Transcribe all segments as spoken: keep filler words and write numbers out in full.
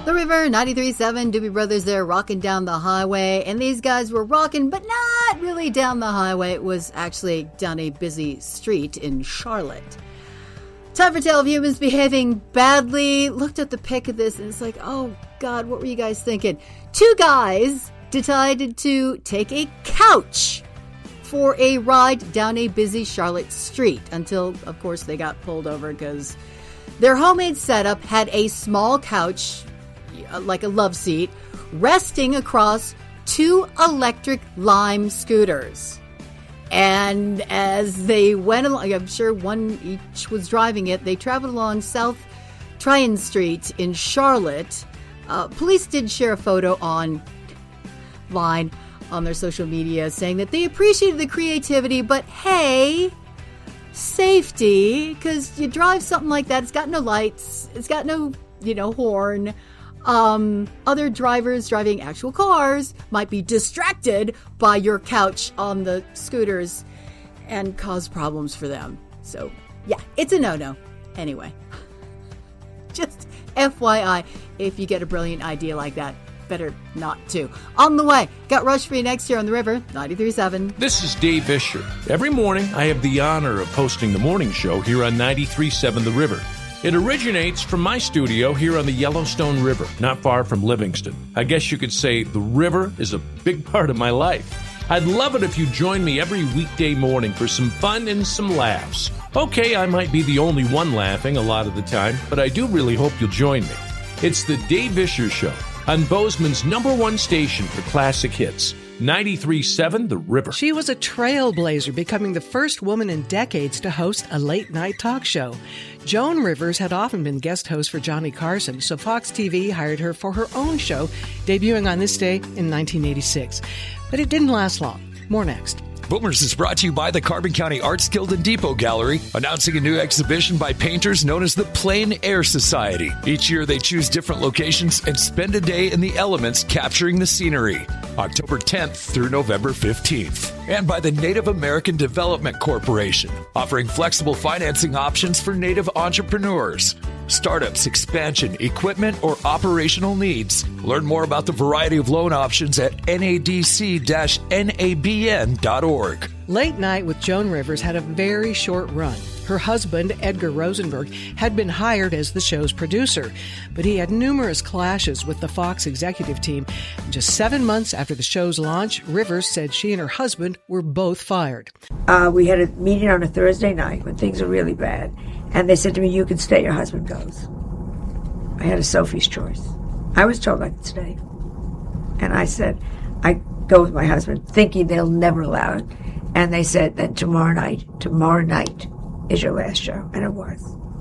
The River, ninety-three point seven, Doobie Brothers there rocking down the highway. And these guys were rocking, but not really down the highway. It was actually down a busy street in Charlotte. Time for Tale of Humans Behaving Badly. Looked at the pic of this and it's like, oh God, what were you guys thinking? Two guys decided to take a couch for a ride down a busy Charlotte street until, of course, they got pulled over because their homemade setup had a small couch, like a love seat, resting across two electric Lime scooters. And as they went along, I'm sure one each was driving it, they traveled along South Tryon Street in Charlotte. Uh, police did share a photo online on their social media saying that they appreciated the creativity, but hey, safety, because you drive something like that, it's got no lights, it's got no, you know, horn. Um, other drivers driving actual cars might be distracted by your couch on the scooters and cause problems for them. So, yeah, it's a no-no. Anyway, just F Y I, if you get a brilliant idea like that, better not to. On the way, got Rush for you next year on The River, ninety-three point seven. This is Dave Vischer. Every morning, I have the honor of hosting the morning show here on ninety-three point seven The River. It originates from my studio here on the Yellowstone River, not far from Livingston. I guess you could say the river is a big part of my life. I'd love it if you join me every weekday morning for some fun and some laughs. Okay, I might be the only one laughing a lot of the time, but I do really hope you'll join me. It's the Dave Vischer Show on Bozeman's number one station for classic hits, ninety-three point seven The River. She was a trailblazer, becoming the first woman in decades to host a late-night talk show. Joan Rivers had often been guest host for Johnny Carson, so Fox T V hired her for her own show, debuting on this day in nineteen eighty-six. But it didn't last long. More next. Boomers is brought to you by the Carbon County Arts Guild and Depot Gallery, announcing a new exhibition by painters known as the Plein Air Society. Each year they choose different locations and spend a day in the elements capturing the scenery. October tenth through November fifteenth. And by the Native American Development Corporation, offering flexible financing options for Native entrepreneurs. Startups, expansion, equipment, or operational needs. Learn more about the variety of loan options at N A D C dash N A B N dot org. Late Night with Joan Rivers had a very short run. Her husband, Edgar Rosenberg, had been hired as the show's producer, but he had numerous clashes with the Fox executive team. And just seven months after the show's launch, Rivers said she and her husband were both fired. Uh, we had a meeting on a Thursday night when things were really bad, and they said to me, "You can stay, your husband goes." I had a Sophie's choice. I was told I could stay. And I said, I go with my husband, thinking they'll never allow it. And they said that tomorrow night, tomorrow night is your last show. And it was.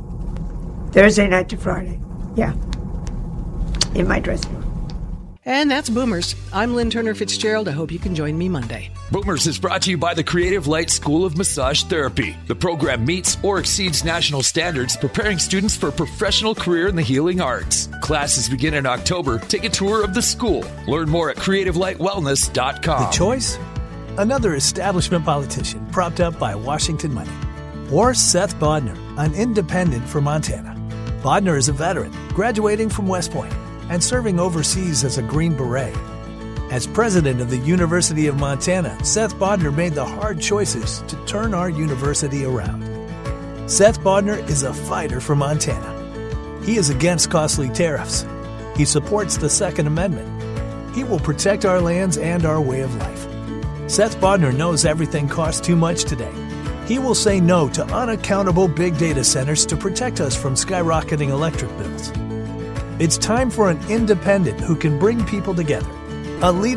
Thursday night to Friday. Yeah. In my dressing room. And that's Boomers. I'm Lynn Turner Fitzgerald. I hope you can join me Monday. Boomers is brought to you by the Creative Light School of Massage Therapy. The program meets or exceeds national standards, preparing students for a professional career in the healing arts. Classes begin in October. Take a tour of the school. Learn more at creative light wellness dot com. The choice? Another establishment politician propped up by Washington money. Or Seth Bodnar, an independent from Montana. Bodnar is a veteran, graduating from West Point and serving overseas as a Green Beret. As president of the University of Montana, Seth Bodnar made the hard choices to turn our university around. Seth Bodnar is a fighter for Montana. He is against costly tariffs. He supports the Second Amendment. He will protect our lands and our way of life. Seth Bodnar knows everything costs too much today. He will say no to unaccountable big data centers to protect us from skyrocketing electric bills. It's time for an independent who can bring people together, a leader